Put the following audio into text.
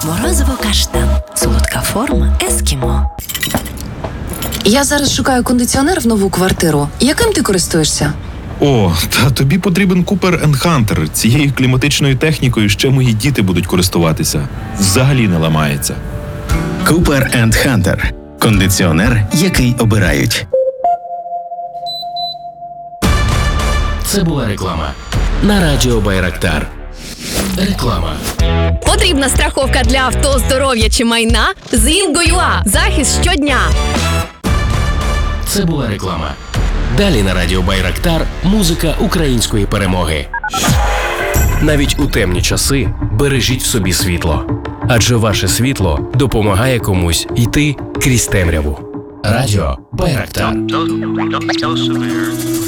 Морозиво каштан. Солодка форма ескімо. Я зараз шукаю кондиціонер в нову квартиру. Яким ти користуєшся? О, та тобі потрібен Cooper & Hunter. Цією кліматичною технікою ще мої діти будуть користуватися. Взагалі не ламається. Cooper & Hunter. Кондиціонер, який обирають. Це була реклама. На радіо Байрактар. Реклама. Потрібна страховка для авто, здоров'я чи майна? З Інго.ua. Захист щодня. Це була реклама. Далі на радіо Байрактар музика української перемоги. Навіть у темні часи бережіть в собі світло. Адже ваше світло допомагає комусь йти крізь темряву. Радіо Байрактар.